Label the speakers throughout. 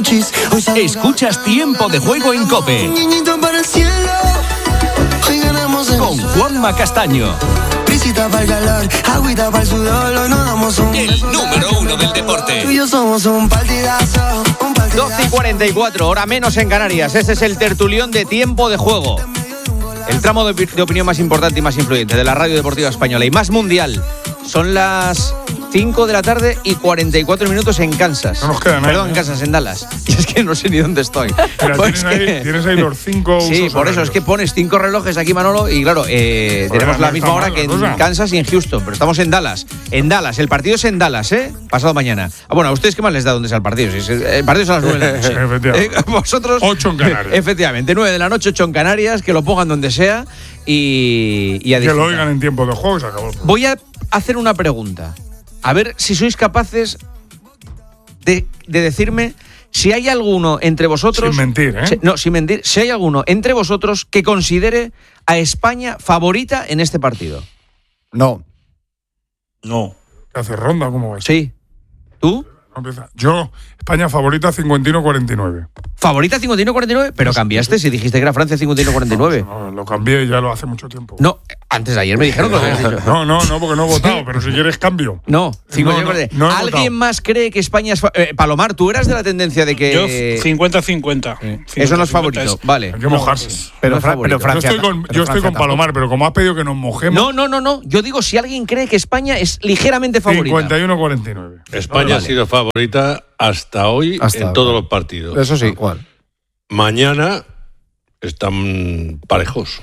Speaker 1: Escuchas Tiempo de Juego en COPE con Juanma Castaño, el número uno del deporte.
Speaker 2: 12:44, hora menos en Canarias. Este es el tertulión de Tiempo de Juego, el tramo de opinión más importante y más influyente de la radio deportiva española y más mundial. Son las 5 de la tarde y 44 minutos en Kansas.
Speaker 3: No nos queda nada.
Speaker 2: Perdón, en Kansas, en Dallas. Y es que no sé ni dónde estoy.
Speaker 3: Mira, pues tienes ahí los 5 usos.
Speaker 2: Sí, por eso es que pones 5 relojes aquí, Manolo, y claro, tenemos la misma hora que en Kansas y en Houston, pero estamos en Dallas. En Dallas, el partido es en Dallas, pasado mañana. Bueno, ¿a ustedes qué más les da dónde está el partido? Si el partido es a las 9 de la noche.
Speaker 3: Efectivamente.
Speaker 2: Vosotros
Speaker 3: 8 en Canarias.
Speaker 2: Efectivamente, 9 de la noche, 8 en Canarias, que lo pongan donde sea y a
Speaker 3: que
Speaker 2: disfrutar.
Speaker 3: lo oigan en Tiempo de Juego y se acabó.
Speaker 2: Voy a hacer una pregunta. A ver si sois capaces de decirme si hay alguno entre vosotros...
Speaker 3: Sin mentir, ¿eh?
Speaker 2: Sin mentir. Si hay alguno entre vosotros que considere a España favorita en este partido.
Speaker 4: No.
Speaker 3: ¿Te hace ronda? ¿Cómo ves?
Speaker 2: Sí. ¿Tú?
Speaker 3: Yo, España favorita 51-49.
Speaker 2: ¿Favorita 51-49? Pero cambiaste si dijiste que era Francia 51-49.
Speaker 3: No, lo cambié ya lo hace mucho tiempo.
Speaker 2: No, antes de ayer me dijeron que lo habías dicho.
Speaker 3: No, porque no he votado, pero si quieres cambio.
Speaker 2: No, 51-49.
Speaker 3: No he
Speaker 2: ¿Alguien
Speaker 3: votado.
Speaker 2: más cree que España es Palomar, tú eras de la tendencia de que...
Speaker 5: Yo 50-50.
Speaker 2: Eso no es favorito, vale.
Speaker 3: Hay que mojarse.
Speaker 4: Pero
Speaker 2: favorito.
Speaker 4: Francia,
Speaker 3: yo estoy con Palomar, pero como has pedido que nos mojemos...
Speaker 2: No. Yo digo si alguien cree que España es ligeramente favorita.
Speaker 3: 51-49.
Speaker 6: España ha sido favorita hasta hoy en todos los partidos.
Speaker 4: Eso sí.
Speaker 3: ¿Cuál?
Speaker 6: Mañana están parejos.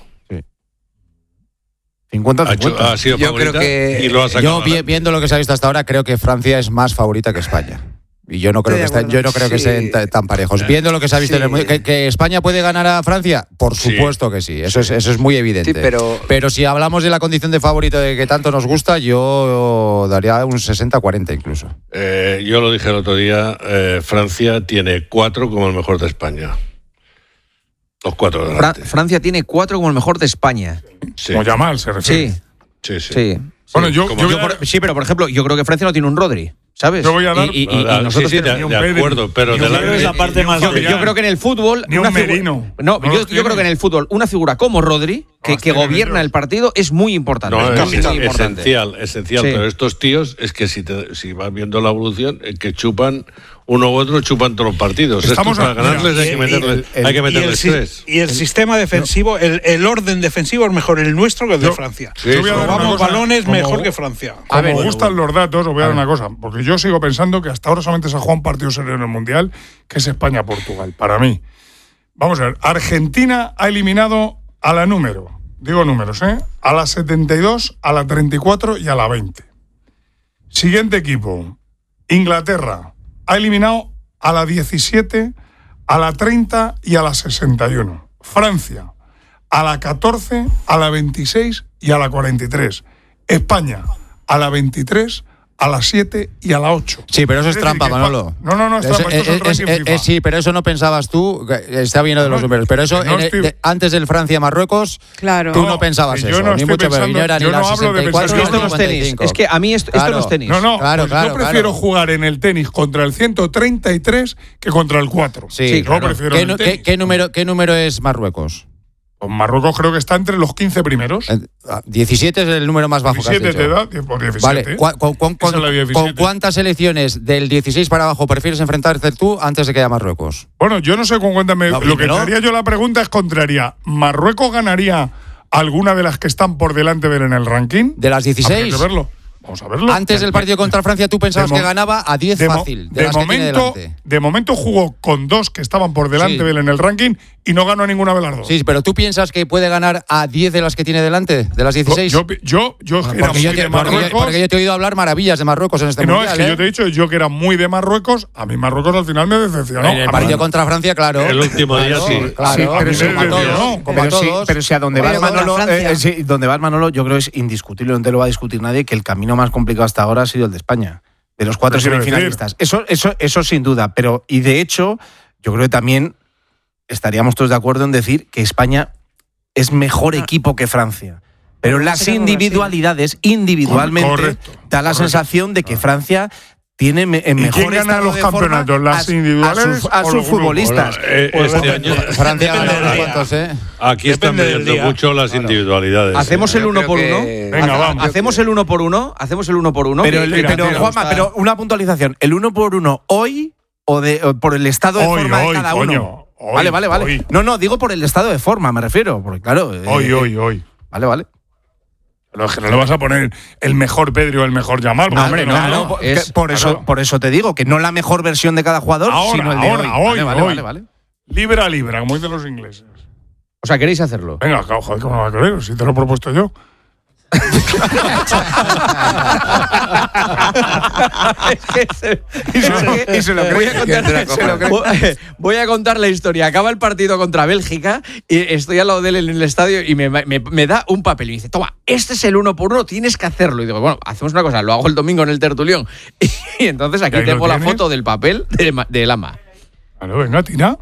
Speaker 4: 50-50.
Speaker 6: Ha sido
Speaker 4: Yo
Speaker 6: favorita
Speaker 4: creo que
Speaker 6: y lo ha sacado.
Speaker 4: yo viendo lo que se ha visto hasta ahora, creo que Francia es más favorita que España. Y yo no creo que estén tan parejos. Viendo lo que se ha visto en el Mundial, ¿que España puede ganar a Francia? Por supuesto que sí. Eso es muy evidente.
Speaker 7: Sí,
Speaker 4: pero si hablamos de la condición de favorito de que tanto nos gusta, yo daría un 60-40 incluso.
Speaker 6: Yo lo dije el otro día, Francia tiene 4 como el mejor de España. Los 4 de delante.
Speaker 2: Francia tiene 4 como el mejor de España.
Speaker 6: Sí.
Speaker 3: Como Yamal se refiere.
Speaker 2: Sí.
Speaker 3: Bueno,
Speaker 2: Sí, pero por ejemplo, yo creo que Francia no tiene un Rodri, ¿sabes?
Speaker 3: Yo voy a dar...
Speaker 2: y nosotros
Speaker 6: de acuerdo, pero
Speaker 5: Yo creo que es la parte más...
Speaker 2: Yo creo que en el fútbol...
Speaker 3: Ni un Merino.
Speaker 2: Yo creo que en el fútbol una figura como Rodri, que gobierna el partido, es muy importante.
Speaker 6: No,
Speaker 2: es muy importante.
Speaker 6: esencial.
Speaker 2: Sí.
Speaker 6: Pero estos tíos, es que si vas viendo la evolución, que chupan uno u otro, chupan todos los partidos.
Speaker 3: Estamos
Speaker 6: para ganarles hay que meterles tres.
Speaker 5: Y el sistema defensivo, el orden defensivo es mejor el nuestro que el de Francia.
Speaker 3: Yo voy a dar una
Speaker 5: Robamos
Speaker 3: cosa,
Speaker 5: balones
Speaker 3: como-
Speaker 5: mejor que Francia.
Speaker 3: Como me gustan los datos, os voy a dar una cosa. Porque yo sigo pensando que hasta ahora solamente se ha jugado un partido serio en el Mundial, que es España-Portugal. Para mí. Vamos a ver. Argentina ha eliminado a la número. Digo números, a la 72, a la 34 y a la 20. Siguiente equipo. Inglaterra ha eliminado a la 17, a la 30 y a la 61. Francia a la 14, a la 26 y a la 43. España a la 23, a la 7 y a la 8.
Speaker 4: Sí, pero eso es
Speaker 3: decir,
Speaker 4: trampa,
Speaker 3: que
Speaker 4: Manolo.
Speaker 3: No, es trampa. Esto es el ranking FIFA.
Speaker 4: Sí, pero eso no pensabas tú. Está bien lo de los números. Pero eso, antes del Francia-Marruecos,
Speaker 8: Claro.
Speaker 4: tú no pensabas
Speaker 3: yo
Speaker 4: eso.
Speaker 3: no
Speaker 4: ni
Speaker 3: estoy
Speaker 4: mucho menos.
Speaker 3: pensando-
Speaker 4: No era ni
Speaker 3: yo
Speaker 4: la
Speaker 3: no hablo de
Speaker 4: 64
Speaker 3: pensar-
Speaker 4: ni
Speaker 2: Esto no es tenis.
Speaker 4: 55.
Speaker 2: Es que a mí esto no es tenis.
Speaker 3: No,
Speaker 4: Claro,
Speaker 3: pues
Speaker 4: claro,
Speaker 3: yo prefiero
Speaker 4: claro.
Speaker 3: jugar en el tenis contra el 133 que contra el 4.
Speaker 4: Sí,
Speaker 3: Yo
Speaker 4: claro.
Speaker 3: prefiero en el tenis.
Speaker 4: ¿Qué número es Marruecos?
Speaker 3: Pues Marruecos creo que está entre los 15 primeros.
Speaker 4: 17 es el número más bajo que has
Speaker 3: 17 te
Speaker 4: dicho.
Speaker 3: da, por 17.
Speaker 4: Vale,
Speaker 3: Esa es la 17.
Speaker 4: ¿con cuántas selecciones del 16 para abajo prefieres enfrentarte tú antes de que haya Marruecos?
Speaker 3: Bueno, yo no sé con cuántas me...
Speaker 4: No,
Speaker 3: lo que te
Speaker 4: primero-
Speaker 3: haría yo la pregunta es contraria. ¿Marruecos ganaría alguna de las que están por delante de él en el ranking?
Speaker 4: ¿De las 16?
Speaker 3: Habría que verlo. Vamos a verlo.
Speaker 4: Antes del partido contra Francia tú pensabas
Speaker 3: De mo-
Speaker 4: que ganaba a 10 fácil. De las que tiene delante.
Speaker 3: de momento jugó con 2 que estaban por delante
Speaker 4: Sí.
Speaker 3: de él en el ranking y no ganó a ninguna de las 2.
Speaker 4: Sí, pero tú piensas que puede ganar a 10 de las que tiene delante, de las 16.
Speaker 3: Yo era
Speaker 4: Porque
Speaker 3: muy de Marruecos.
Speaker 4: porque yo te he oído hablar maravillas de Marruecos en este
Speaker 3: No,
Speaker 4: mundial.
Speaker 3: es que yo te he dicho yo que era muy de Marruecos. A mí Marruecos al final me decepcionó.
Speaker 4: En el partido contra Francia, claro.
Speaker 6: El último día sí.
Speaker 4: Claro,
Speaker 3: Sí,
Speaker 4: pero
Speaker 3: sí,
Speaker 4: como a todos, como a todos.
Speaker 7: Pero si a donde
Speaker 8: Pero
Speaker 7: vas,
Speaker 8: contra
Speaker 7: Manolo,
Speaker 8: Francia.
Speaker 7: donde vas, Manolo, yo creo que es indiscutible, no te lo va a discutir nadie, que el camino más complicado hasta ahora ha sido el de España, de los 4
Speaker 3: Pero quiero
Speaker 7: semifinalistas. Eso sin duda, pero y de hecho, yo creo que también estaríamos todos de acuerdo en decir que España es mejor equipo que Francia. Pero las
Speaker 8: Sería algo así.
Speaker 7: individualidades, individualmente,
Speaker 3: Correcto,
Speaker 7: da la
Speaker 3: correcto.
Speaker 7: sensación de que Francia tiene en
Speaker 3: ¿Y
Speaker 7: mejor
Speaker 3: quién gana
Speaker 7: estado
Speaker 3: los
Speaker 7: de forma
Speaker 3: campeonatos? ¿Las individuales
Speaker 7: a
Speaker 3: o
Speaker 7: sus
Speaker 3: los grupos?
Speaker 7: futbolistas?
Speaker 6: Este año
Speaker 4: Francia
Speaker 5: Depende
Speaker 4: gana
Speaker 5: del día.
Speaker 4: cuántos, ¿eh?
Speaker 6: aquí están
Speaker 5: Depende del
Speaker 6: viendo
Speaker 5: día.
Speaker 6: mucho las individualidades.
Speaker 2: ¿Hacemos el
Speaker 8: Yo
Speaker 2: 1
Speaker 8: creo
Speaker 2: por 1?
Speaker 8: que-
Speaker 3: Venga, vamos.
Speaker 2: ¿Hacemos el 1 por 1? ¿Hacemos el 1 por 1?
Speaker 7: Pero,
Speaker 3: Tira,
Speaker 7: pero
Speaker 3: tira.
Speaker 7: Juanma, pero una puntualización. ¿El 1 por 1 hoy o por el estado de
Speaker 3: Hoy,
Speaker 7: forma de
Speaker 3: hoy,
Speaker 7: cada
Speaker 3: coño,
Speaker 7: uno?
Speaker 3: hoy,
Speaker 7: vale.
Speaker 3: hoy.
Speaker 7: No, digo por el estado de forma, me refiero. Porque claro.
Speaker 3: Hoy.
Speaker 7: Vale.
Speaker 3: Pero es que no le vas a poner el mejor Pedri o el mejor Yamal. porque
Speaker 2: hombre, no,
Speaker 3: claro,
Speaker 2: no.
Speaker 7: Que
Speaker 2: Es-
Speaker 7: por eso te digo que no la mejor versión de cada jugador,
Speaker 3: Ahora,
Speaker 7: sino el de
Speaker 3: ahora,
Speaker 7: hoy.
Speaker 3: hoy.
Speaker 7: Vale.
Speaker 3: Libra a libra, como dicen los ingleses.
Speaker 2: O sea, ¿queréis hacerlo?
Speaker 3: Venga, joder, ¿cómo no va a querer? Si te lo he propuesto yo.
Speaker 7: Y se lo
Speaker 2: voy
Speaker 7: cree.
Speaker 2: a contar, voy a contar la historia. Acaba el partido contra Bélgica y estoy al lado de él en el estadio y me da un papel y me dice, toma, este es el 1 por 1, tienes que hacerlo. Y digo, bueno, hacemos una cosa, lo hago el domingo en el tertulión. Y entonces aquí
Speaker 3: ¿Y ahí lo
Speaker 2: tengo la
Speaker 3: tienes?
Speaker 2: foto del papel de Lama.
Speaker 3: Vale, venga, tira.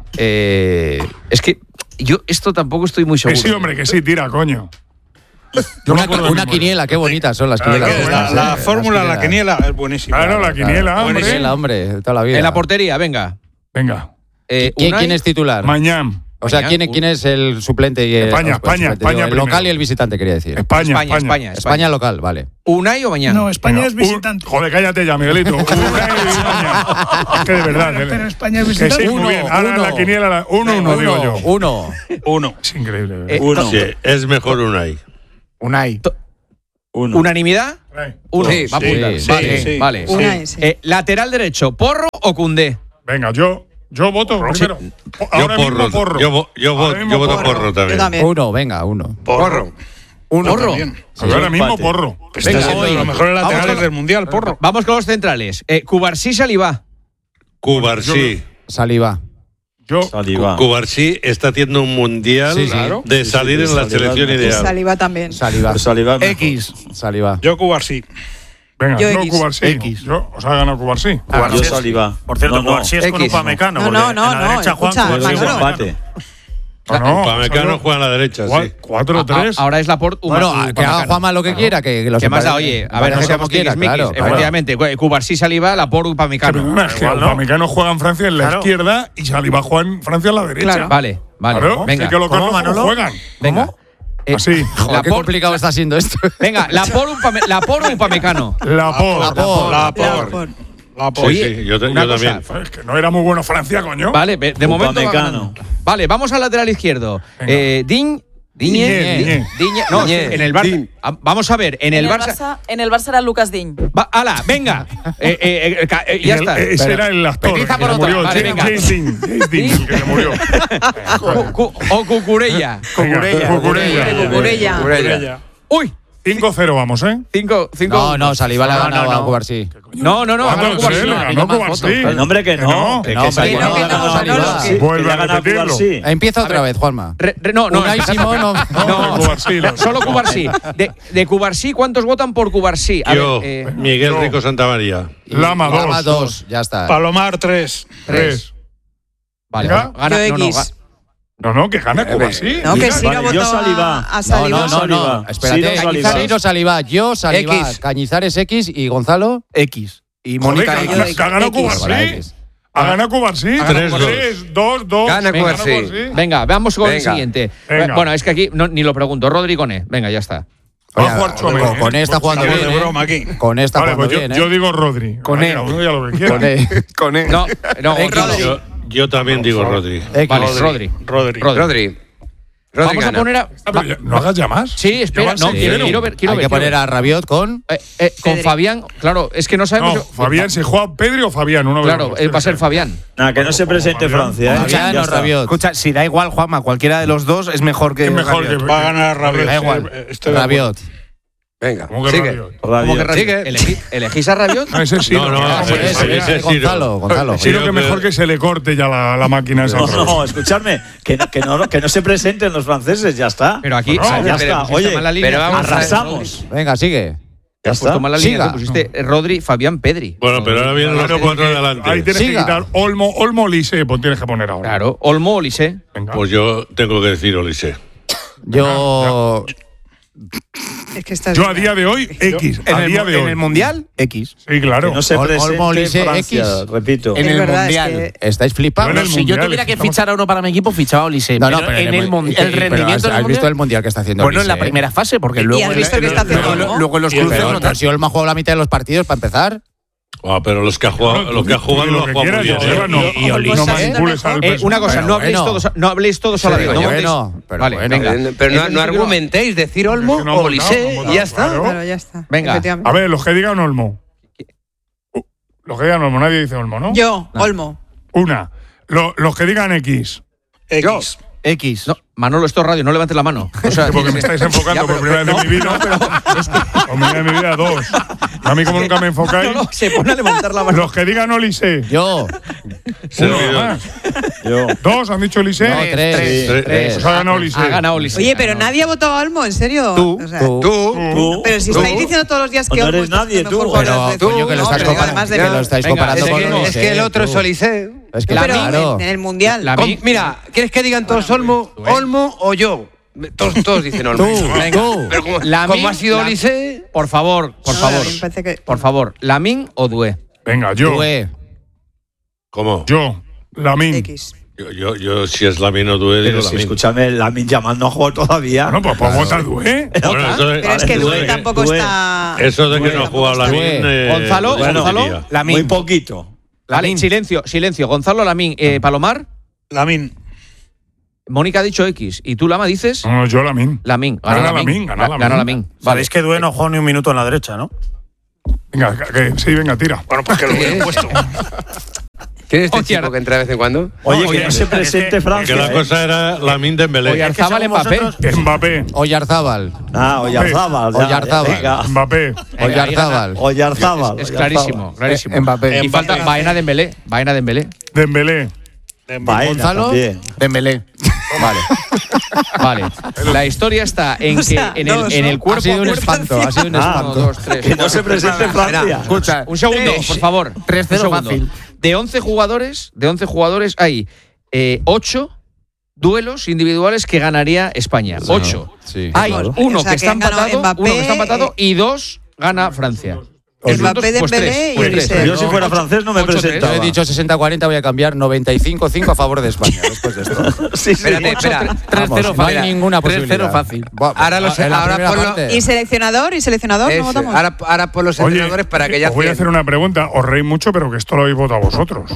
Speaker 2: Es que yo esto tampoco estoy muy
Speaker 3: Que
Speaker 2: seguro.
Speaker 3: sí, hombre, que sí, tira, coño. Yo me acuerdo de
Speaker 4: Una
Speaker 3: mi-
Speaker 4: quiniela, qué bonitas son las quinielas.
Speaker 3: qué
Speaker 4: estas,
Speaker 5: La
Speaker 4: ¿eh?
Speaker 5: fórmula, la
Speaker 4: Las
Speaker 5: quiniela es buenísima.
Speaker 3: Claro, la quiniela, hombre.
Speaker 4: Quiniela, hombre, de toda la vida.
Speaker 2: En la portería, venga.
Speaker 3: Venga,
Speaker 4: ¿Quién es titular?
Speaker 3: mañana.
Speaker 4: O sea,
Speaker 2: Mañana,
Speaker 4: ¿quién es el suplente y el,
Speaker 3: España,
Speaker 4: el suplente,
Speaker 3: España
Speaker 4: el local
Speaker 3: primero.
Speaker 4: y el visitante, quería decir.
Speaker 3: España.
Speaker 4: España local, vale.
Speaker 2: ¿Unai o mañana?
Speaker 9: No, España
Speaker 3: Venga,
Speaker 9: es visitante.
Speaker 3: Joder, cállate ya, Miguelito. Una y España. Es que de verdad.
Speaker 9: Pero España es
Speaker 3: Que
Speaker 9: visitante.
Speaker 3: sí, muy bien. Ahora en la quiniela, 1-1, digo yo.
Speaker 4: Uno.
Speaker 5: Uno.
Speaker 3: Es increíble. de verdad.
Speaker 6: Uno. Sí, es mejor Unai.
Speaker 7: Unai.
Speaker 2: ¿Unanimidad? Uno.
Speaker 8: Sí,
Speaker 2: va a apuntar.
Speaker 4: sí,
Speaker 2: vale,
Speaker 5: sí.
Speaker 2: vale.
Speaker 9: Unai, sí.
Speaker 2: Lateral derecho, ¿Porro o Cundé?
Speaker 3: Venga, yo voto primero. Ahora
Speaker 6: Yo
Speaker 3: mismo
Speaker 6: porro.
Speaker 3: porro.
Speaker 6: Yo
Speaker 3: Ahora mismo
Speaker 6: voto porro también.
Speaker 4: Uno, venga, uno.
Speaker 5: Porro.
Speaker 2: ¿Porro?
Speaker 5: También.
Speaker 3: Ahora mismo porro.
Speaker 5: Está
Speaker 2: Venga,
Speaker 5: siendo
Speaker 2: hoy.
Speaker 5: de los mejores
Speaker 2: Vamos
Speaker 5: laterales
Speaker 2: con-
Speaker 5: del mundial, porro.
Speaker 2: Vamos con los centrales. Cubarsí Salivá.
Speaker 6: Cubarsí.
Speaker 4: Saliva.
Speaker 3: Yo,
Speaker 6: Cubarsí está haciendo un mundial
Speaker 4: Sí, sí.
Speaker 6: de salir en la selección
Speaker 10: Y
Speaker 6: ideal.
Speaker 10: Saliba también.
Speaker 4: Saliva.
Speaker 7: X.
Speaker 4: Saliva.
Speaker 5: Yo Cubarsí.
Speaker 3: venga,
Speaker 10: Yo
Speaker 3: no
Speaker 10: X.
Speaker 3: Cubarsí.
Speaker 7: X.
Speaker 3: Yo, os ha ganado Cubarsí.
Speaker 11: Yo Saliba.
Speaker 12: Por cierto, Cubarsí es con
Speaker 2: X.
Speaker 12: Upamecano.
Speaker 10: No,
Speaker 12: porque
Speaker 10: no, no,
Speaker 12: en la
Speaker 10: no,
Speaker 12: derecha Juan
Speaker 10: escucha,
Speaker 12: Cubarsí
Speaker 10: Manolo.
Speaker 12: empate.
Speaker 3: No,
Speaker 6: Upamecano juega a la derecha, sí.
Speaker 3: 4-3.
Speaker 2: Ahora es Laporte.
Speaker 4: Bueno, que haga Juanma lo que quiera, que los
Speaker 2: ¿Qué más da?
Speaker 4: empareje-
Speaker 2: Oye, a ver, no
Speaker 4: empareje
Speaker 2: seamos
Speaker 4: como quiera,
Speaker 2: tiquismiquis.
Speaker 4: claro, claro.
Speaker 2: Efectivamente, Cubarsí Salivá, Laporte, Upamecano.
Speaker 3: Perdona, es que
Speaker 12: Igual no.
Speaker 3: Upamecano juega en Francia en la
Speaker 12: Claro.
Speaker 3: izquierda y Saliba juega en Francia en la derecha.
Speaker 10: Claro.
Speaker 2: Vale, vale.
Speaker 3: Claro,
Speaker 2: Venga,
Speaker 3: sí que los
Speaker 12: ¿Cómo,
Speaker 3: dos
Speaker 12: Manolo?
Speaker 3: juegan.
Speaker 2: venga.
Speaker 3: Así.
Speaker 4: Joder, qué
Speaker 2: Laporte-
Speaker 4: complicado está siendo esto.
Speaker 2: Venga, Laporte, Upamecano.
Speaker 3: Laporte.
Speaker 2: Oye,
Speaker 6: Sí, yo
Speaker 2: una
Speaker 6: también.
Speaker 2: cosa,
Speaker 3: Es que no era muy bueno Francia, coño.
Speaker 2: Vale, de momento va
Speaker 11: Upamecano.
Speaker 2: ganando. Vale, vamos al lateral izquierdo.
Speaker 3: Venga. Diñé.
Speaker 2: No,
Speaker 8: Diñé.
Speaker 2: en el Barça. Vamos a ver, en el Barça.
Speaker 10: En el Barça era Lucas Diñ.
Speaker 2: ¡Hala, venga!
Speaker 3: Y
Speaker 2: Ya
Speaker 3: el-
Speaker 2: está.
Speaker 3: Ese era el actor
Speaker 2: Empieza
Speaker 3: que
Speaker 2: por
Speaker 3: se
Speaker 2: otro.
Speaker 3: murió.
Speaker 2: Vale, venga.
Speaker 3: James Dean, el que se murió.
Speaker 2: O Cucurella.
Speaker 3: Cucurella.
Speaker 2: ¡Uy!
Speaker 3: 5-0 vamos, ¿eh?
Speaker 2: 5.
Speaker 4: No, Saliva le ha ganado a Cubarsí.
Speaker 2: No, ha ganado Cubarsí.
Speaker 3: Le ganó Cubarsí.
Speaker 11: El nombre que no.
Speaker 3: Que
Speaker 11: Que
Speaker 4: no,
Speaker 11: Saliba
Speaker 4: que no,
Speaker 11: le ha ganado
Speaker 10: no,
Speaker 11: a
Speaker 10: no,
Speaker 11: Saliba.
Speaker 10: que-
Speaker 3: Vuelve
Speaker 11: Que le
Speaker 3: a
Speaker 11: ha ganado
Speaker 3: repetirlo.
Speaker 11: Cubarsí.
Speaker 4: Empieza otra vez, Juanma.
Speaker 2: No,
Speaker 4: Unai Simón, no.
Speaker 3: No, Cubarsí.
Speaker 2: Solo Cubarsí. De Cubarsí, ¿cuántos votan por Cubarsí? A
Speaker 6: Yo,
Speaker 2: ver,
Speaker 6: Miguel
Speaker 3: yo.
Speaker 6: Rico Santamaría.
Speaker 3: Lama
Speaker 4: Lama
Speaker 3: 2.
Speaker 4: 2, ya está.
Speaker 5: Palomar 3.
Speaker 3: 3.
Speaker 2: vale,
Speaker 3: Venga.
Speaker 2: gana.
Speaker 10: Yo
Speaker 2: No,
Speaker 10: X.
Speaker 3: No, que gana Cubarsí.
Speaker 10: No, que sí,
Speaker 11: Vale,
Speaker 10: que ha
Speaker 11: yo
Speaker 10: votado
Speaker 11: Saliba.
Speaker 10: a
Speaker 4: No,
Speaker 10: Saliba.
Speaker 4: no, no,
Speaker 11: Saliba.
Speaker 4: Espérate,
Speaker 11: Sí, no, Saliba.
Speaker 4: Cañizares no Saliva, yo Saliva,
Speaker 2: X.
Speaker 4: Cañizares X y Gonzalo
Speaker 7: X. Y
Speaker 3: Joder,
Speaker 7: Mónica
Speaker 3: que
Speaker 7: X.
Speaker 3: ha ganado
Speaker 10: X.
Speaker 3: Cubarsí.
Speaker 4: X.
Speaker 3: Ha ganado Cubarsí.
Speaker 6: 3-2.
Speaker 3: 3-2-2.
Speaker 8: Gana Cubarsí.
Speaker 2: Venga, vamos con el
Speaker 8: Venga.
Speaker 2: siguiente.
Speaker 3: Venga.
Speaker 2: Bueno, es que aquí ni lo pregunto. Rodrigo Ne. Venga, ya está.
Speaker 3: Va a jugar Chouameni,
Speaker 4: Con
Speaker 3: ¿eh?
Speaker 4: esta jugando
Speaker 5: Estamos
Speaker 4: bien.
Speaker 5: de broma aquí.
Speaker 4: Con esta
Speaker 3: Vale,
Speaker 4: jugando
Speaker 3: pues
Speaker 4: bien.
Speaker 3: yo digo Rodri.
Speaker 7: Con
Speaker 3: Vale,
Speaker 7: E.
Speaker 3: cada uno ya lo que quiera.
Speaker 4: Con E.
Speaker 8: Con él.
Speaker 2: No,
Speaker 4: X.
Speaker 2: Rodri.
Speaker 6: Yo también digo Rodri.
Speaker 4: X.
Speaker 2: Vale, Rodri.
Speaker 8: Rodri.
Speaker 2: Vamos a
Speaker 8: gana.
Speaker 2: poner a.
Speaker 3: Ah, pero ya, no hagas ya más.
Speaker 2: Sí, espera,
Speaker 3: Ya va
Speaker 2: no,
Speaker 3: a ser
Speaker 2: quiero ver.
Speaker 4: Hay que poner a Rabiot con.
Speaker 2: Con Fabián, claro, es que no sabemos.
Speaker 3: No, Fabián, si juega Pedri o Fabián, uno de los
Speaker 2: Claro,
Speaker 3: dos.
Speaker 2: va a ser Fabián.
Speaker 11: Nada, que no se presente Francia.
Speaker 4: Fabián
Speaker 11: Ya
Speaker 4: o
Speaker 11: está.
Speaker 4: Rabiot.
Speaker 7: Escucha, si da igual, Juanma, cualquiera de los dos es mejor que.
Speaker 3: Es mejor que.
Speaker 5: Va a ganar Rabiot.
Speaker 7: Da igual.
Speaker 5: Estoy de acuerdo.
Speaker 4: Rabiot.
Speaker 8: Venga,
Speaker 3: ¿Cómo que
Speaker 8: sigue.
Speaker 3: Rabiot?
Speaker 2: ¿Cómo que
Speaker 11: Rabiot.
Speaker 2: Sigue. ¿Elegís a Rabiot?
Speaker 3: No, ese sí.
Speaker 6: No,
Speaker 3: hombre,
Speaker 6: ese sí,
Speaker 4: Gonzalo.
Speaker 3: Sí, lo que
Speaker 6: Creo
Speaker 3: mejor
Speaker 6: que-
Speaker 3: que se le corte ya la máquina esa.
Speaker 11: No,
Speaker 3: otra vez.
Speaker 11: no, escuchadme, que no se presenten los franceses, ya está.
Speaker 2: Pero aquí.
Speaker 3: No,
Speaker 11: ya
Speaker 2: pero
Speaker 11: está.
Speaker 2: pusiste
Speaker 11: Oye,
Speaker 2: mal la línea.
Speaker 8: pero vamos a-
Speaker 11: arrasamos.
Speaker 4: Venga, sigue.
Speaker 11: Ya
Speaker 2: Puesto
Speaker 11: está.
Speaker 2: mal la línea,
Speaker 4: Siga.
Speaker 2: te pusiste Rodri, Fabián, Pedri.
Speaker 6: Bueno, pero ahora vienen los
Speaker 3: Claro,
Speaker 6: cuatro
Speaker 3: porque
Speaker 6: de adelante.
Speaker 3: Ahí tienes
Speaker 4: Siga.
Speaker 3: que quitar Olmo Lise, pues tienes que poner ahora.
Speaker 2: Claro, Olmo, Olise.
Speaker 3: Venga.
Speaker 6: Pues yo tengo que decir Olise.
Speaker 4: Yo.
Speaker 9: Es que estás
Speaker 3: Yo a día de hoy, X. A día de hoy.
Speaker 7: En el Mundial, X.
Speaker 3: Sí, claro.
Speaker 11: Que no se presente
Speaker 4: Olise,
Speaker 11: Francia,
Speaker 4: X.
Speaker 11: repito.
Speaker 7: En
Speaker 9: Es
Speaker 7: el
Speaker 9: verdad,
Speaker 7: Mundial.
Speaker 9: es
Speaker 4: ¿Estáis flipando?
Speaker 3: No, en el
Speaker 7: Si yo
Speaker 3: Mundial,
Speaker 7: tuviera que
Speaker 3: estamos-
Speaker 7: fichar a uno para mi equipo, fichaba a Olise.
Speaker 4: No,
Speaker 7: Pero
Speaker 4: pero
Speaker 7: en el Mundial, el
Speaker 4: pero
Speaker 7: rendimiento
Speaker 4: ¿has
Speaker 7: en el
Speaker 4: visto el
Speaker 7: Mundial.
Speaker 4: Mundial que está haciendo
Speaker 7: Bueno, en la
Speaker 4: Olise,
Speaker 7: primera fase, porque
Speaker 9: ¿Y
Speaker 7: luego.
Speaker 9: has visto que está haciendo algo?
Speaker 7: Luego en los
Speaker 3: Y el
Speaker 7: cruces.
Speaker 3: peor,
Speaker 7: no
Speaker 4: Si Olmo ha jugado la mitad de los partidos para empezar.
Speaker 6: Pero los que ha jugado, lo que ha jugado
Speaker 3: Tú
Speaker 6: lo
Speaker 3: lo
Speaker 6: ha
Speaker 3: que
Speaker 6: jugado muy
Speaker 3: quieras,
Speaker 6: bien.
Speaker 3: Joseba, no,
Speaker 4: Y Olise,
Speaker 3: no manipules al personaje.
Speaker 2: Una cosa, no habléis
Speaker 4: bueno.
Speaker 2: todos, no habléis todos a la vez.
Speaker 4: Pero
Speaker 2: No
Speaker 4: bueno,
Speaker 2: montéis-
Speaker 4: pero
Speaker 2: Vale,
Speaker 4: bueno.
Speaker 2: venga.
Speaker 8: Pero no,
Speaker 2: Entonces,
Speaker 8: no
Speaker 2: yo quiero-
Speaker 8: argumentéis, decir Olmo
Speaker 3: Es que no
Speaker 8: o
Speaker 3: han
Speaker 8: Olise
Speaker 3: votado,
Speaker 8: y ya está.
Speaker 3: claro.
Speaker 9: Claro, ya está.
Speaker 2: Venga.
Speaker 9: Efectivamente.
Speaker 3: A ver, los que digan Olmo. Los que digan Olmo, nadie dice Olmo, ¿no?
Speaker 9: Yo, Olmo.
Speaker 3: Una. Los que digan X.
Speaker 5: X.
Speaker 7: X.
Speaker 2: No, Manolo, esto es radio, no levantes la mano. O sea,
Speaker 3: Porque me estáis enfocando por primera vez en mi vida. Por primera vez en mi vida, dos. A mí, como nunca me enfocáis.
Speaker 2: no, se pone a levantar la mano.
Speaker 3: Los que digan Olise.
Speaker 4: Yo.
Speaker 3: Uno más.
Speaker 11: Yo.
Speaker 3: Dos han dicho Olise.
Speaker 4: No, tres.
Speaker 3: Pues ha ganado Olise.
Speaker 2: Ha ganado Olise.
Speaker 9: Oye, pero nadie ha votado a Olmo, ¿en serio?
Speaker 7: Tú,
Speaker 9: O sea,
Speaker 8: Tú.
Speaker 9: Pero si estáis diciendo todos los días que
Speaker 11: No
Speaker 9: Olmo
Speaker 11: eres
Speaker 9: está
Speaker 11: nadie,
Speaker 9: haciendo
Speaker 11: tú.
Speaker 9: mejor jugador
Speaker 4: Pero,
Speaker 9: de Francia.
Speaker 4: coño, que lo
Speaker 9: No,
Speaker 4: estáis
Speaker 9: pero
Speaker 4: comparando,
Speaker 9: además de
Speaker 4: que
Speaker 9: verdad.
Speaker 4: lo estáis
Speaker 2: Venga,
Speaker 4: comparando
Speaker 8: Es
Speaker 4: con
Speaker 8: que,
Speaker 4: Olise.
Speaker 8: es que el otro es
Speaker 4: tú.
Speaker 8: Olise.
Speaker 4: Es que
Speaker 9: Pero
Speaker 4: claro.
Speaker 9: en el Mundial.
Speaker 2: La-
Speaker 8: Mira, ¿quieres que digan todos Olmo o yo? Todos dicen Olmo.
Speaker 2: Venga,
Speaker 4: tú.
Speaker 8: Pero como,
Speaker 2: Lamin,
Speaker 8: como ha sido
Speaker 2: la-
Speaker 8: Olise,
Speaker 2: Por favor, por
Speaker 9: No,
Speaker 2: favor.
Speaker 9: a mí me parece que-
Speaker 2: Por favor, ¿Lamin o Doué?
Speaker 3: Venga, yo.
Speaker 4: Due.
Speaker 6: ¿Cómo?
Speaker 3: Yo. Lamin.
Speaker 9: X.
Speaker 6: Yo si es Lamin o Due, digo
Speaker 11: pero si
Speaker 6: Lamin.
Speaker 11: escúchame, Lamin Yamal no ha jugado todavía.
Speaker 3: Bueno, pues podemos votar Due.
Speaker 6: Bueno,
Speaker 9: Pero es que
Speaker 6: eso
Speaker 9: Due
Speaker 6: de-
Speaker 9: tampoco
Speaker 11: Due.
Speaker 9: está.
Speaker 6: Eso de que
Speaker 9: Due
Speaker 6: no ha
Speaker 9: tampoco
Speaker 6: jugado
Speaker 9: está.
Speaker 6: Lamin.
Speaker 2: Gonzalo,
Speaker 6: lo
Speaker 2: Gonzalo,
Speaker 6: discutiría.
Speaker 11: Muy poquito.
Speaker 2: Vale, silencio, silencio. Gonzalo, Lamin, Palomar,
Speaker 5: Lamin.
Speaker 2: Mónica ha dicho X. ¿Y tú, Lama, dices?
Speaker 3: No, yo Lamin.
Speaker 2: Lamin.
Speaker 3: Gana Lamin, gana Lamin.
Speaker 2: Gana Lamin. Vale.
Speaker 7: Sabéis que Due no jugó ni un minuto en la derecha, ¿no?
Speaker 3: Venga, sí, venga, tira.
Speaker 5: Bueno, pues que lo hubieran puesto.
Speaker 8: ¿quién es este
Speaker 2: Hostia,
Speaker 8: chico que entra de vez en cuando?
Speaker 11: Oye,
Speaker 7: Oye,
Speaker 11: que no se presente
Speaker 6: Que
Speaker 11: Francia.
Speaker 6: la cosa era Lamin Dembélé.
Speaker 2: Oyarzábal,
Speaker 7: según
Speaker 2: Mbappé.
Speaker 7: vosotros-
Speaker 3: Mbappé.
Speaker 4: Oyarzábal.
Speaker 11: Oyarzábal.
Speaker 4: Oyarzábal.
Speaker 11: Venga.
Speaker 3: Mbappé.
Speaker 4: Oyarzábal.
Speaker 11: Oyarzábal.
Speaker 2: Es clarísimo, clarísimo.
Speaker 4: Mbappé.
Speaker 2: Y falta Baena Dembélé. Baena Dembélé.
Speaker 3: Dembélé.
Speaker 11: Baena
Speaker 4: Gonzalo.
Speaker 11: también.
Speaker 7: Dembélé.
Speaker 2: Vale. Vale. La historia está en
Speaker 9: O
Speaker 2: que
Speaker 9: sea,
Speaker 2: en el
Speaker 4: Ha
Speaker 2: cuerpo
Speaker 4: sido
Speaker 2: a
Speaker 4: un
Speaker 2: cuerpo.
Speaker 4: espanto. Ha sido un
Speaker 11: Ah,
Speaker 2: 1,
Speaker 4: espanto.
Speaker 2: 2, 3.
Speaker 11: Que no se presente Francia.
Speaker 7: Escucha,
Speaker 2: Un segundo, por favor.
Speaker 7: 3-0
Speaker 2: Un segundo.
Speaker 7: fácil.
Speaker 2: De 11 jugadores hay 8 duelos individuales que ganaría España. 8.
Speaker 4: Sí.
Speaker 2: Hay
Speaker 11: claro.
Speaker 2: uno
Speaker 9: O sea,
Speaker 2: que está
Speaker 9: que han ganado
Speaker 2: empatado,
Speaker 9: Mbappé,
Speaker 2: uno que está empatado y 2 gana Francia. Los
Speaker 9: Mbappé,
Speaker 2: minutos, pues
Speaker 9: Dembélé
Speaker 2: tres,
Speaker 9: y
Speaker 2: pues
Speaker 9: Olise.
Speaker 2: tres.
Speaker 11: Yo si fuera
Speaker 2: Ocho-
Speaker 11: francés no me
Speaker 2: 8-3.
Speaker 4: Yo
Speaker 11: presentaba.
Speaker 4: he dicho 60-40, voy a cambiar 95-5 a favor de España después de esto.
Speaker 11: Sí, sí.
Speaker 8: Espérate, espera.
Speaker 7: 3-0
Speaker 4: No hay
Speaker 7: fácil.
Speaker 4: ninguna
Speaker 7: 3-0
Speaker 4: posibilidad.
Speaker 7: fácil.
Speaker 8: Ahora
Speaker 4: En la primera
Speaker 8: ponlo-
Speaker 4: parte.
Speaker 9: ¿Y seleccionador? ¿No
Speaker 8: Eso,
Speaker 9: votamos?
Speaker 8: ahora por los
Speaker 3: Oye,
Speaker 8: entrenadores para que ya
Speaker 3: os voy a hacer una pregunta. Os reís mucho, pero que esto lo habéis votado vosotros.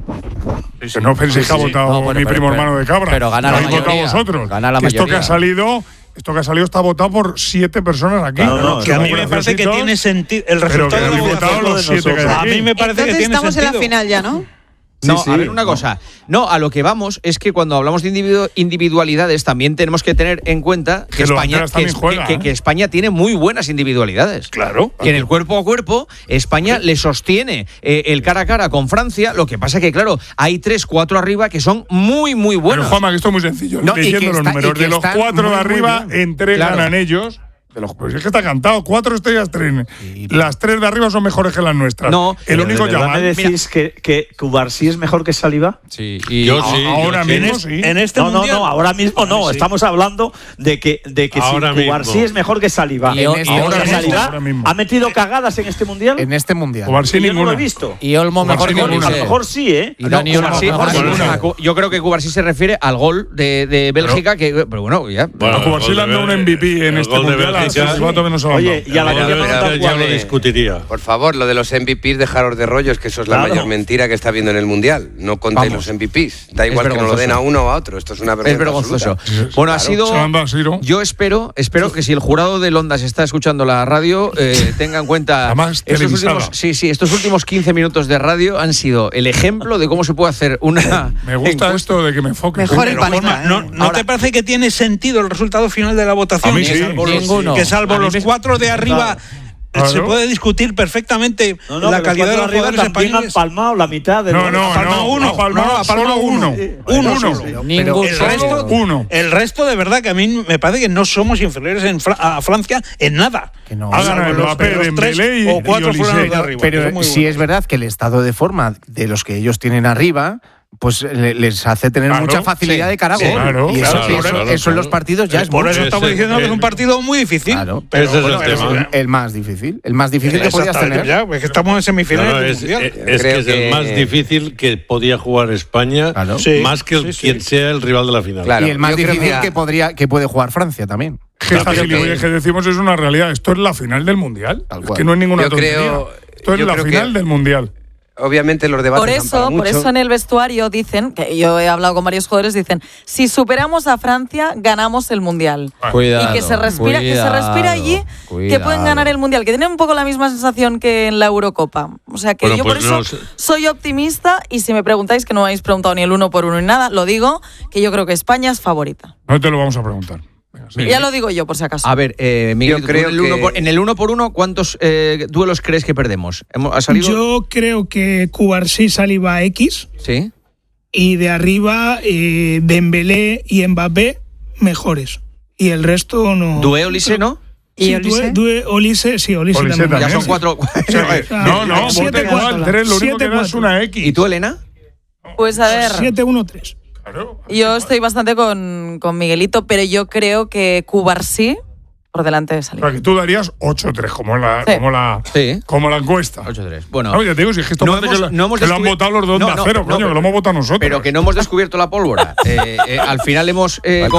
Speaker 3: Que no penséis que ha votado
Speaker 4: No, bueno,
Speaker 3: mi
Speaker 4: pero-
Speaker 3: primo
Speaker 4: pero-
Speaker 3: hermano de cabra.
Speaker 4: pero gana
Speaker 3: Lo
Speaker 4: la
Speaker 3: habéis votado
Speaker 4: mayoría.
Speaker 3: vosotros.
Speaker 4: Gana la
Speaker 3: Que esto que
Speaker 4: mayoría.
Speaker 3: ha salido está votado por 7 personas aquí.
Speaker 11: No,
Speaker 5: Que a mí me
Speaker 3: Somos
Speaker 5: parece que
Speaker 3: graciositos,
Speaker 5: tiene sentido. El
Speaker 3: pero que
Speaker 5: resultado de la
Speaker 3: habéis votado
Speaker 5: votación.
Speaker 3: los 7 que hay
Speaker 5: A
Speaker 3: aquí.
Speaker 5: mí me parece que
Speaker 9: Entonces
Speaker 5: tiene
Speaker 9: estamos en la
Speaker 5: sentido.
Speaker 9: final ya, ¿no?
Speaker 2: No,
Speaker 11: Sí,
Speaker 2: a
Speaker 11: sí.
Speaker 2: ver una cosa. No, a lo que vamos es que cuando hablamos de individualidades también tenemos que tener en cuenta que
Speaker 3: Que los
Speaker 2: España,
Speaker 3: delanteros también juegan,
Speaker 2: que España tiene muy buenas individualidades.
Speaker 5: Claro.
Speaker 2: Que en el cuerpo a cuerpo España le sostiene el cara a cara con Francia. Lo que pasa que, claro, hay 3, 4 arriba que son muy, muy
Speaker 3: Pero
Speaker 2: buenos.
Speaker 3: Juanma, que esto es muy sencillo.
Speaker 7: No, y
Speaker 3: Diciendo
Speaker 7: que
Speaker 3: los
Speaker 7: está-
Speaker 3: números
Speaker 7: y que
Speaker 3: de los
Speaker 7: están
Speaker 3: 4 de
Speaker 7: muy, muy
Speaker 3: arriba,
Speaker 7: bien.
Speaker 3: en 3
Speaker 2: Claro.
Speaker 3: ganan ellos. Pues es que está cantado. 4 estrellas, 3. Las 3 de arriba son mejores que las nuestras.
Speaker 2: No,
Speaker 3: el único
Speaker 11: ¿De verdad
Speaker 3: Yamal.
Speaker 11: me decís que Cubarsí es mejor que Saliba?
Speaker 4: Sí, y
Speaker 6: Yo sí.
Speaker 3: Ahora
Speaker 6: yo sí.
Speaker 3: mismo sí.
Speaker 5: En este
Speaker 11: No,
Speaker 5: mundial.
Speaker 11: ahora mismo no.
Speaker 5: Sí.
Speaker 11: Estamos hablando de que
Speaker 6: Ahora
Speaker 11: si Cubarsí
Speaker 6: mismo.
Speaker 11: es mejor que Saliba.
Speaker 4: Y
Speaker 11: Porque
Speaker 3: ahora mismo,
Speaker 11: Saliba
Speaker 3: ahora mismo.
Speaker 11: ha metido cagadas en este mundial.
Speaker 7: En este mundial.
Speaker 3: Cubarsí
Speaker 11: Yo no lo
Speaker 3: ninguna.
Speaker 11: he visto.
Speaker 4: y Olmo mejor que
Speaker 3: ninguna.
Speaker 11: A lo
Speaker 4: Olise.
Speaker 11: mejor sí, ¿eh?
Speaker 4: Y Dani Olmo
Speaker 2: Cubarsí-
Speaker 4: mejor que
Speaker 3: ninguna.
Speaker 4: Olise.
Speaker 2: yo creo que Cubarsí se refiere al gol de Bélgica, pero bueno, ya.
Speaker 6: Bueno,
Speaker 3: A Cubarsí
Speaker 6: el
Speaker 3: le han dado
Speaker 6: gol
Speaker 3: un
Speaker 6: de
Speaker 3: MVP en
Speaker 6: el
Speaker 3: este
Speaker 6: gol de
Speaker 3: mundial. A
Speaker 6: Bélgica-
Speaker 3: Silva todavía no se lo han
Speaker 11: Oye,
Speaker 3: dado.
Speaker 11: y a la
Speaker 6: El gol de
Speaker 11: que
Speaker 6: Bélgica
Speaker 11: pregunta
Speaker 6: ya lo discutiría.
Speaker 8: Por favor, lo de los MVPs, dejaros de rollos, que eso es la
Speaker 11: Claro.
Speaker 8: mayor mentira que está habiendo en el Mundial. No contéis
Speaker 2: Vamos.
Speaker 8: los MVPs. Da igual que nos lo
Speaker 2: vergonzoso.
Speaker 8: den a uno o a otro. Esto es una
Speaker 2: Es
Speaker 8: vergüenza
Speaker 2: vergonzoso.
Speaker 8: absoluta.
Speaker 2: Bueno, ha
Speaker 8: Claro.
Speaker 2: sido.
Speaker 3: Se lo han dado a Siro.
Speaker 2: Yo espero que si el jurado de Ondas está escuchando la radio, tenga en cuenta.
Speaker 3: Además, televisada.
Speaker 2: Estos últimos 15 minutos de radio han sido el ejemplo de cómo se puede hacer una.
Speaker 3: Me gusta
Speaker 2: encuesta.
Speaker 3: esto de que me enfoques.
Speaker 9: Mejor el
Speaker 5: Pero,
Speaker 9: panista.
Speaker 5: Juanma, ¿no
Speaker 2: Ahora-
Speaker 5: te parece que tiene sentido el resultado final de la votación?
Speaker 3: A mí
Speaker 5: Que
Speaker 3: sí.
Speaker 5: salvo los-
Speaker 4: Ninguno.
Speaker 5: Que salvo
Speaker 2: A mí
Speaker 5: los
Speaker 2: me-
Speaker 5: 4 de arriba.
Speaker 3: Claro.
Speaker 5: Se puede discutir perfectamente
Speaker 11: No,
Speaker 5: la
Speaker 11: que
Speaker 5: calidad de los
Speaker 11: arriba
Speaker 5: jugadores
Speaker 11: también han
Speaker 5: españoles.
Speaker 11: palmado la mitad de
Speaker 3: No, no,
Speaker 5: Ha palmado
Speaker 3: no.
Speaker 5: uno.
Speaker 3: Ha palmado
Speaker 5: No, ha palmado
Speaker 3: solo uno.
Speaker 5: Uno
Speaker 3: Uno.
Speaker 5: solo.
Speaker 4: Ningún
Speaker 5: el
Speaker 4: solo.
Speaker 5: resto,
Speaker 3: Uno.
Speaker 5: el resto, de verdad, que a mí me parece que no somos inferiores a Francia en nada.
Speaker 7: Que no.
Speaker 3: Ha
Speaker 5: Salvo
Speaker 3: ganado
Speaker 5: los
Speaker 3: Mbappé,
Speaker 5: primeros tres
Speaker 3: Dembélé y
Speaker 5: o 4 fueron
Speaker 3: Olise.
Speaker 5: los de arriba.
Speaker 7: Pero
Speaker 5: Eso es muy
Speaker 7: sí
Speaker 5: bueno.
Speaker 7: es verdad que el estado de forma de los que ellos tienen arriba pues les hace tener mucha facilidad de cara a gol. Y eso en los partidos ya es
Speaker 5: por
Speaker 7: mucho.
Speaker 5: eso estamos diciendo que es un partido muy difícil.
Speaker 7: Claro,
Speaker 6: pero ese es el tema.
Speaker 7: El más difícil. El más difícil que podías tener.
Speaker 5: Ya, pues que estamos en semifinales del Mundial.
Speaker 6: Es que es el más difícil que podía jugar España, más que quien sea el rival de la final.
Speaker 7: Claro, y el más difícil que puede jugar Francia también.
Speaker 3: Esta gilipollez que decimos es una realidad. Esto es la final del Mundial. Es que no es ninguna tontería. Esto es la final del Mundial.
Speaker 8: Obviamente los debates
Speaker 10: por eso en el vestuario dicen, que yo he hablado con varios jugadores, dicen, si superamos a Francia, ganamos el Mundial.
Speaker 4: Cuidado,
Speaker 10: y que se respira allí que pueden ganar el Mundial, que tienen un poco la misma sensación que en la Eurocopa. O sea que yo por eso soy optimista, y si me preguntáis, que no me habéis preguntado ni el 1 por 1 ni nada, lo digo, que yo creo que España es favorita.
Speaker 3: No te lo vamos a preguntar.
Speaker 10: Ya lo digo yo, por si acaso.
Speaker 2: A ver, Miguel, yo creo en el 1 por 1, ¿cuántos duelos crees que perdemos? ¿Ha salido?
Speaker 12: Yo creo que Cubarsí, Saliba, X.
Speaker 2: Sí.
Speaker 12: Y de arriba, Dembélé y Mbappé, mejores. Y el resto no.
Speaker 2: ¿Due, Olise, no?
Speaker 12: Sí, Olise, sí, Olise también.
Speaker 2: Ya son 4.
Speaker 3: No, vote igual, 3, lo único que da es una X.
Speaker 2: ¿Y tú, Elena?
Speaker 10: Pues a ver.
Speaker 12: 7-1-3.
Speaker 10: Yo estoy bastante con Miguelito, pero yo creo que Cubarsí por delante de Saliba.
Speaker 3: O sea, que tú darías 8-3, como la encuesta.
Speaker 2: 8-3. Bueno,
Speaker 3: no, ya te digo, si es que esto parece que lo han votado los dos de a cero, coño, que lo hemos votado nosotros.
Speaker 2: Pero que no hemos descubierto la pólvora. Al final hemos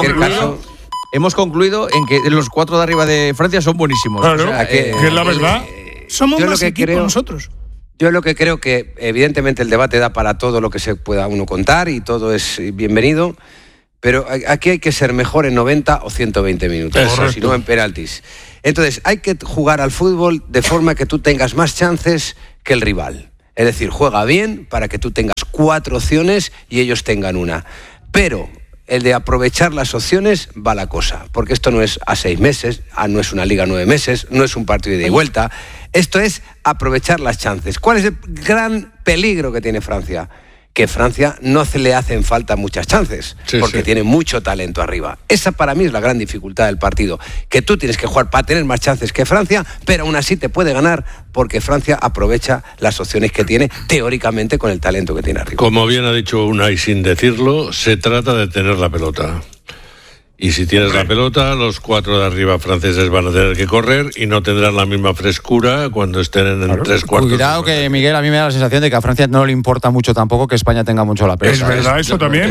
Speaker 2: concluido en que los 4 de arriba de Francia son buenísimos.
Speaker 3: Claro, o sea, que es la verdad.
Speaker 12: Somos más equipo nosotros.
Speaker 8: Yo lo que creo que, evidentemente, el debate da para todo lo que se pueda uno contar y todo es bienvenido, pero aquí hay que ser mejor en 90 o 120 minutos, o si no en penaltis. Entonces, hay que jugar al fútbol de forma que tú tengas más chances que el rival. Es decir, juega bien para que tú tengas 4 opciones y ellos tengan una. Pero el de aprovechar las opciones va la cosa, porque esto no es a 6 meses, no es una liga a 9 meses, no es un partido de ida y vuelta. Esto es aprovechar las chances. ¿Cuál es el gran peligro que tiene Francia? Que Francia no le hacen falta muchas chances, porque tiene mucho talento arriba. Esa para mí es la gran dificultad del partido, que tú tienes que jugar para tener más chances que Francia, pero aún así te puede ganar porque Francia aprovecha las opciones que tiene teóricamente con el talento que tiene arriba.
Speaker 6: Como bien ha dicho Unai sin decirlo, se trata de tener la pelota. Y si tienes la pelota, los 4 de arriba franceses van a tener que correr y no tendrán la misma frescura cuando estén en 3/4.
Speaker 4: Cuidado que, Miguel, a mí me da la sensación de que a Francia no le importa mucho tampoco que España tenga mucho la pelota.
Speaker 3: Es verdad, eso también.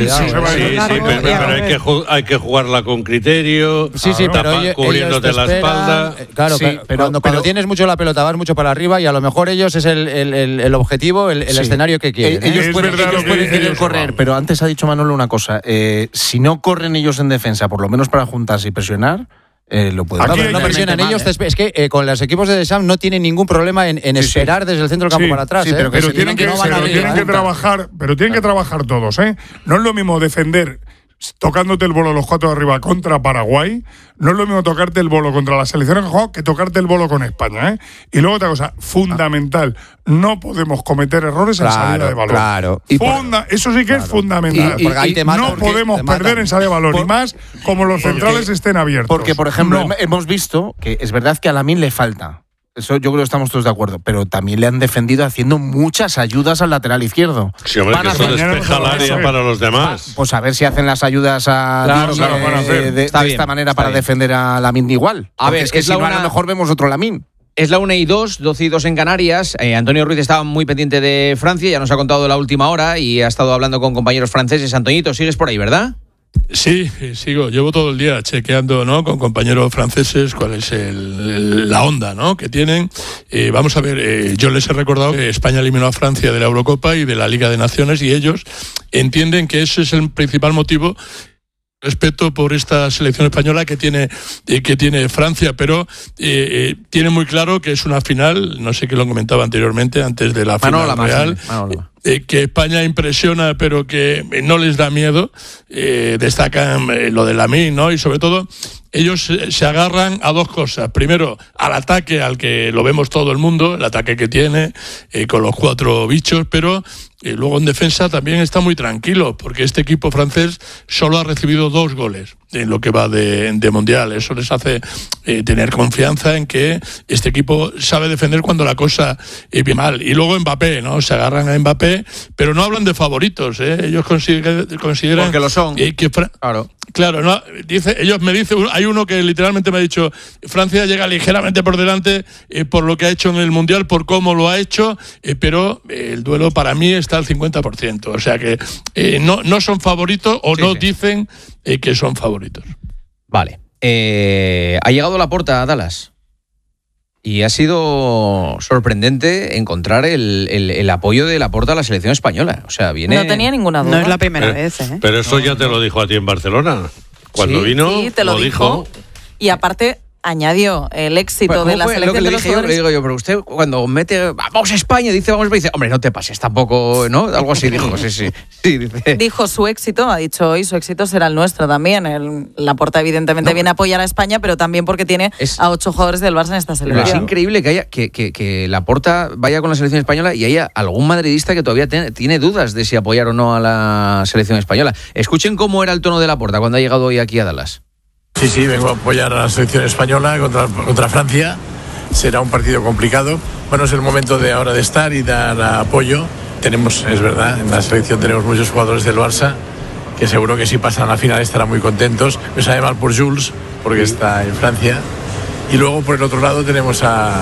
Speaker 6: Pero hay que jugarla con criterio, cubriéndote la espalda.
Speaker 4: Claro, pero cuando tienes mucho la pelota, vas mucho para arriba y a lo mejor ellos es el objetivo, el escenario que quieren.
Speaker 7: Ellos pueden querer correr, pero antes ha dicho Manolo una cosa. Si no corren ellos en defensa, por lo menos para juntarse y presionar, lo pueden hacer.
Speaker 4: No presionan ellos. Es que con los equipos de Deschamps no tienen ningún problema en esperar desde el centro del campo para atrás.
Speaker 3: Pero tienen que trabajar todos. No es lo mismo defender tocándote el bolo los 4 de arriba contra Paraguay, no es lo mismo tocarte el bolo contra la selección que juega que tocarte el bolo con España. Y luego otra cosa fundamental, no podemos cometer errores en salida de balón.
Speaker 4: Claro.
Speaker 3: Eso sí que es fundamental. No podemos perder en salida de balón, y más como los centrales estén abiertos.
Speaker 7: Porque, por ejemplo, hemos visto que es verdad que a Lamine le falta. Eso yo creo que estamos todos de acuerdo, pero también le han defendido haciendo muchas ayudas al lateral izquierdo.
Speaker 6: Sí, hombre, que eso despeja el área para los demás.
Speaker 7: Pues a ver si hacen las ayudas de esta manera para defender a Lamine igual.
Speaker 2: A ver, es que a lo mejor
Speaker 7: vemos otro Lamine.
Speaker 2: Es la 1:02, 12:02 en Canarias. Antonio Ruiz estaba muy pendiente de Francia, ya nos ha contado la última hora y ha estado hablando con compañeros franceses. Antoñito, sigues por ahí, ¿verdad?
Speaker 13: Sí, sigo. Llevo todo el día chequeando, ¿no?, con compañeros franceses cuál es la onda, ¿no?, que tienen. Vamos a ver, yo les he recordado que España eliminó a Francia de la Eurocopa y de la Liga de Naciones y ellos entienden que ese es el principal motivo. Respeto por esta selección española que tiene Francia, pero tiene muy claro que es una final, no sé qué lo comentaba anteriormente, antes de la final real, que España impresiona, pero que no les da miedo. Destacan lo de Lamine, ¿no? Y sobre todo, ellos se agarran a 2 cosas. Primero, al ataque, al que lo vemos todo el mundo, el ataque que tiene, con los 4 bichos, pero Y luego en defensa también está muy tranquilo, porque este equipo francés solo ha recibido 2 goles en lo que va de Mundial. Eso les hace tener confianza en que este equipo sabe defender cuando la cosa viene mal. Y luego Mbappé, ¿no? Se agarran a Mbappé, pero no hablan de favoritos, ¿eh? Ellos consideran
Speaker 2: porque lo son.
Speaker 13: Claro, no, ellos me dicen, hay uno que literalmente me ha dicho, Francia llega ligeramente por delante por lo que ha hecho en el Mundial, por cómo lo ha hecho, pero el duelo para mí está al 50%. O sea que no son favoritos o dicen que son favoritos.
Speaker 2: Vale. Ha llegado Laporta a Dallas. Y ha sido sorprendente encontrar el apoyo de Laporta a la selección española. O sea, viene...
Speaker 10: No tenía ninguna duda.
Speaker 9: No es la primera vez, ¿eh?
Speaker 6: Pero eso ya te lo dijo a ti en Barcelona. Cuando vino,
Speaker 10: sí, te lo dijo. Y aparte añadió el éxito de la selección de los jugadores.
Speaker 2: Le digo yo, pero usted cuando mete vamos a España, dice hombre, no te pases tampoco, ¿no? Algo así dijo, sí, dice.
Speaker 10: Dijo su éxito, ha dicho hoy, su éxito será el nuestro también. Laporta evidentemente viene a apoyar a España, pero también porque tiene a 8 jugadores del Barça en esta selección.
Speaker 2: Es increíble que haya que Laporta vaya con la selección española y haya algún madridista que todavía tiene dudas de si apoyar o no a la selección española. Escuchen cómo era el tono de Laporta cuando ha llegado hoy aquí a Dallas.
Speaker 14: Sí, vengo a apoyar a la selección española contra Francia. Será un partido complicado. Bueno, es el momento de ahora de estar y dar apoyo. Tenemos, es verdad, en la selección tenemos muchos jugadores del Barça que seguro que si pasan a la final estarán muy contentos. Me sabe mal por Jules, porque está en Francia. Y luego por el otro lado tenemos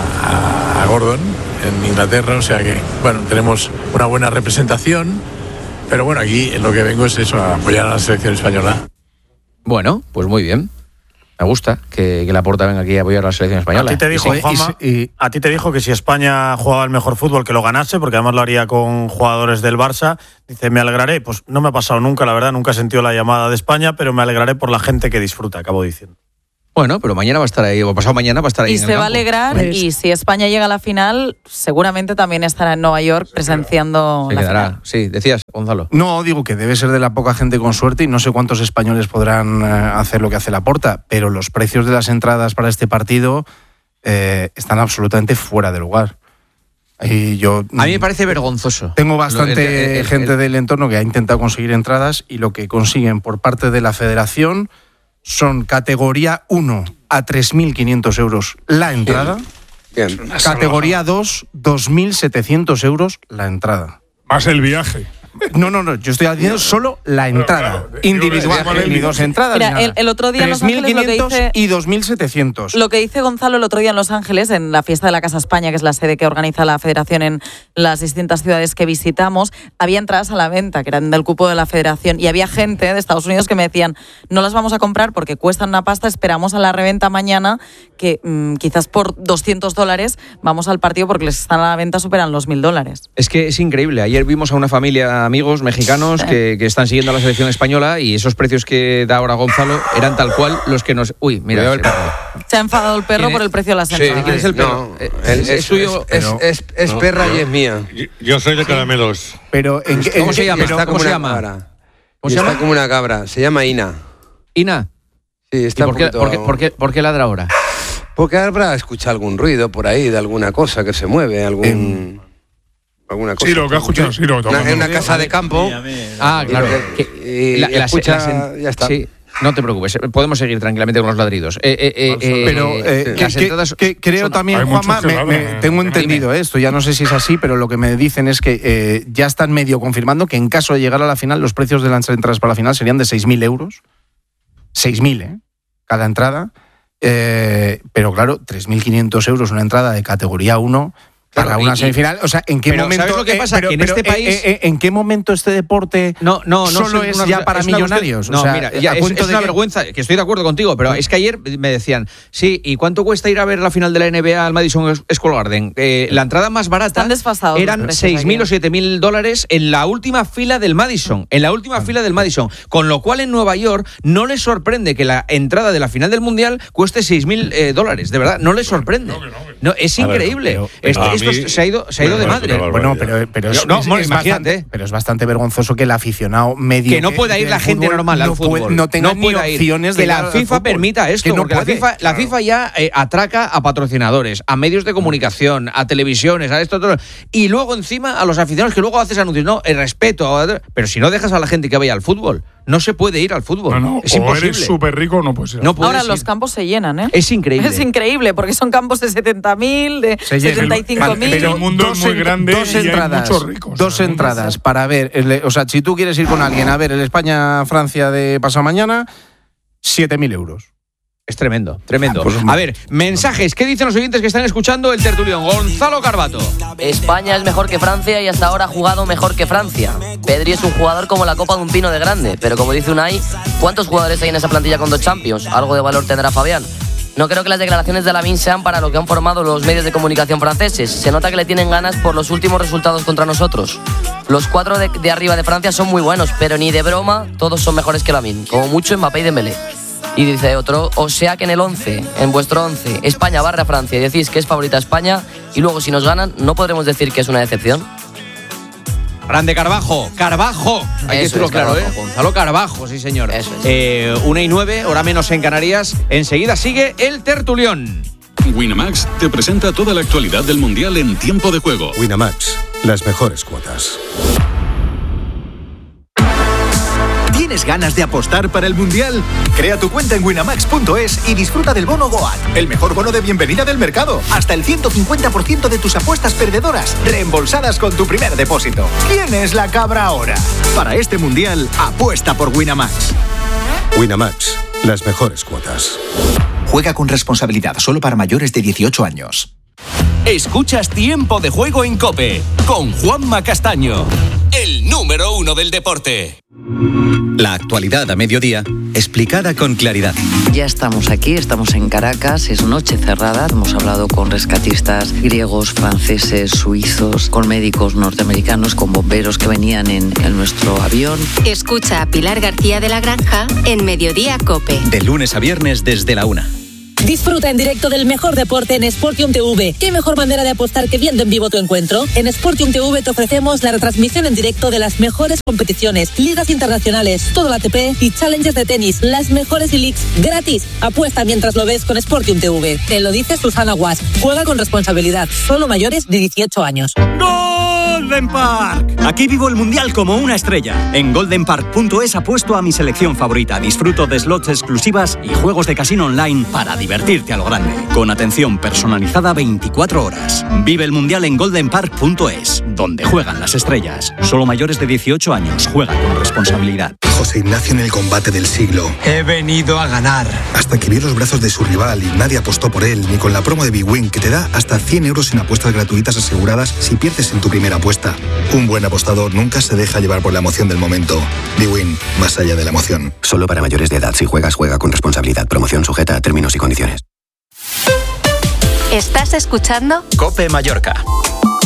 Speaker 14: a Gordon en Inglaterra, o sea que, bueno, tenemos una buena representación. Pero bueno, aquí en lo que vengo es eso, a apoyar a la selección española.
Speaker 2: Bueno, pues muy bien. Me gusta que Laporta venga aquí a apoyar a la selección española.
Speaker 15: A ti te dijo, Juanma, a ti te dijo que si España jugaba el mejor fútbol que lo ganase, porque además lo haría con jugadores del Barça. Dice, me alegraré. Pues no me ha pasado nunca, la verdad, nunca he sentido la llamada de España, pero me alegraré por la gente que disfruta, acabo diciendo.
Speaker 2: Bueno, pero mañana va a estar ahí, o pasado mañana va a estar ahí.
Speaker 10: Y se va a alegrar, y si España llega a la final, seguramente también estará en Nueva York presenciando la final.
Speaker 2: Sí, decías, Gonzalo.
Speaker 7: No, digo que debe ser de la poca gente con suerte y no sé cuántos españoles podrán hacer lo que hace Laporta, pero los precios de las entradas para este partido están absolutamente fuera de lugar. Y yo,
Speaker 2: a mí me parece vergonzoso.
Speaker 7: Tengo bastante gente del entorno que ha intentado conseguir entradas y lo que consiguen por parte de la federación son categoría 1 a 3.500 euros la entrada.
Speaker 8: Bien.
Speaker 7: Categoría 2, 2.700 euros la entrada.
Speaker 3: Más el viaje.
Speaker 7: No, yo estoy haciendo solo la entrada individual, ni 2 entradas.
Speaker 10: Mira, el otro día en Los Ángeles lo que dice,
Speaker 7: y 2.700.
Speaker 10: Lo que dice Gonzalo el otro día en Los Ángeles, en la fiesta de la Casa España, que es la sede que organiza la Federación en las distintas ciudades que visitamos, había entradas a la venta, que eran del cupo de la Federación, y había gente de Estados Unidos que me decían, no las vamos a comprar porque cuestan una pasta, esperamos a la reventa mañana, que quizás por $200 vamos al partido porque les están a la venta, superan los $1.000.
Speaker 2: Es que es increíble. Ayer vimos a una familia, amigos mexicanos que están siguiendo a la selección española, y esos precios que da ahora Gonzalo eran tal cual los que nos... Uy, mira el perro.
Speaker 10: Se ha enfadado el perro por el precio de las entradas.
Speaker 2: ¿Quién es el perro?
Speaker 8: Es suyo, es perra y es mía.
Speaker 6: Yo soy de caramelos.
Speaker 7: Pero
Speaker 2: ¿cómo se llama?
Speaker 8: Está como una cabra. Está como una cabra. Se llama Ina.
Speaker 2: ¿Ina?
Speaker 8: Sí, está
Speaker 2: ¿Por qué ladra ahora?
Speaker 8: Porque habrá escuchado algún ruido por ahí de alguna cosa que se mueve, alguna cosa.
Speaker 3: Sí, lo que ha escuchado, sí, lo
Speaker 8: en una casa de campo.
Speaker 2: Ah, claro.
Speaker 8: La escucha, ya está.
Speaker 2: Sí. No te preocupes, podemos seguir tranquilamente con los ladridos.
Speaker 7: Pero
Speaker 2: las entradas
Speaker 7: creo también, Juanma, tengo entendido esto, ya no sé si es así, pero lo que me dicen es que ya están medio confirmando que en caso de llegar a la final, los precios de las entradas para la final serían de 6.000 euros. 6.000, cada entrada. Pero claro, 3.500 euros una entrada de categoría 1... Para una semifinal, o sea, ¿en qué momento?
Speaker 2: ¿Sabes lo que pasa? Que en este país,
Speaker 7: ¿en qué momento este deporte solo es ya para millonarios?
Speaker 2: No, o sea, mira, ya es una vergüenza, que estoy de acuerdo contigo, pero es que ayer me decían, sí, ¿y cuánto cuesta ir a ver la final de la NBA al Madison Square Garden? La entrada más barata eran $6.000 o $7.000 en la última fila del Madison, con lo cual en Nueva York no les sorprende que la entrada de la final del Mundial cueste $6.000, de verdad, no les sorprende. No, es increíble. esto se ha ido de madre.
Speaker 7: Bueno, pero es bastante vergonzoso que el aficionado medio
Speaker 2: que no pueda ir la gente normal al fútbol,
Speaker 7: no tenga ni opciones
Speaker 2: de que la FIFA permita esto, porque la FIFA ya atraca a patrocinadores, a medios de comunicación, a televisiones, a esto, todo, y luego encima a los aficionados que luego haces anuncios, no, el respeto, pero si no dejas a la gente que vaya al fútbol, no se puede ir al fútbol. Es imposible.
Speaker 3: Eres súper rico, no puedes ir.
Speaker 10: Ahora los campos se llenan, ¿eh?
Speaker 2: Es increíble.
Speaker 10: Es increíble, porque son campos de 70.000, de 75.000.
Speaker 3: Pero el mundo es muy grande y hay muchos ricos.
Speaker 7: Dos entradas para ver, o sea, si tú quieres ir con alguien a ver el España-Francia de pasado mañana, 7.000 euros.
Speaker 2: Es tremendo, tremendo. A ver, mensajes, ¿qué dicen los oyentes que están escuchando el tertulión? Gonzalo Carbato.
Speaker 16: España es mejor que Francia y hasta ahora ha jugado mejor que Francia. Pedri es un jugador como la copa de un pino de grande, pero como dice Unai, ¿cuántos jugadores hay en esa plantilla con 2 Champions? Algo de valor tendrá Fabián. No creo que las declaraciones de Lamine sean para lo que han formado los medios de comunicación franceses. Se nota que le tienen ganas por los últimos resultados contra nosotros. Los 4 de arriba de Francia son muy buenos, pero ni de broma todos son mejores que Lamine. Como mucho Mbappé y Dembélé. Y dice otro, o sea que en el 11, en vuestro 11, España barra Francia y decís que es favorita España y luego si nos ganan, ¿no podremos decir que es una decepción?
Speaker 2: Grande Carbajo. Hay que decirlo claro,
Speaker 16: Carbajo.
Speaker 2: Gonzalo Carbajo, sí señor.
Speaker 16: Eso es.
Speaker 2: 1:09, hora menos en Canarias. Enseguida sigue el tertulión.
Speaker 17: Winamax te presenta toda la actualidad del Mundial en tiempo de juego.
Speaker 18: Winamax, las mejores cuotas.
Speaker 19: ¿Tienes ganas de apostar para el Mundial? Crea tu cuenta en winamax.es y disfruta del bono Goat, el mejor bono de bienvenida del mercado. Hasta el 150% de tus apuestas perdedoras reembolsadas con tu primer depósito. ¿Quién es la cabra ahora? Para este Mundial, apuesta por Winamax.
Speaker 18: Winamax, las mejores cuotas.
Speaker 19: Juega con responsabilidad, solo para mayores de 18 años.
Speaker 1: Escuchas Tiempo de Juego en COPE con Juanma Castaño, el número 1 del deporte.
Speaker 20: La actualidad a mediodía, explicada con claridad.
Speaker 21: Ya estamos aquí, estamos en Caracas, es noche cerrada. Hemos hablado con rescatistas griegos, franceses, suizos, con médicos norteamericanos, con bomberos que venían en nuestro avión.
Speaker 22: Escucha a Pilar García de la Granja en Mediodía COPE.
Speaker 20: De lunes a viernes desde la 1.
Speaker 23: Disfruta en directo del mejor deporte en Sportium TV. ¿Qué mejor manera de apostar que viendo en vivo tu encuentro? En Sportium TV te ofrecemos la retransmisión en directo de las mejores competiciones, ligas internacionales, todo el ATP y challenges de tenis, las mejores leagues gratis. Apuesta mientras lo ves con Sportium TV. Te lo dice Susana Guas. Juega con responsabilidad. Solo mayores de 18 años.
Speaker 24: Golden Park. Aquí vivo el Mundial como una estrella. En goldenpark.es apuesto a mi selección favorita. Disfruto de slots exclusivas y juegos de casino online para divertirte a lo grande. Con atención personalizada 24 horas. Vive el Mundial en goldenpark.es, donde juegan las estrellas. Solo mayores de 18 años. Juega con responsabilidad.
Speaker 18: José Ignacio en el combate del siglo.
Speaker 25: He venido a ganar.
Speaker 18: Hasta que vio los brazos de su rival y nadie apostó por él, ni con la promo de BWIN, que te da hasta 100 euros en apuestas gratuitas aseguradas si pierdes en tu primera apuesta. Un buen apostador nunca se deja llevar por la emoción del momento. BWIN, más allá de la emoción.
Speaker 26: Solo para mayores de edad. Si juegas, juega con responsabilidad. Promoción sujeta a términos y condiciones.
Speaker 22: ¿Estás escuchando?
Speaker 20: COPE Mallorca.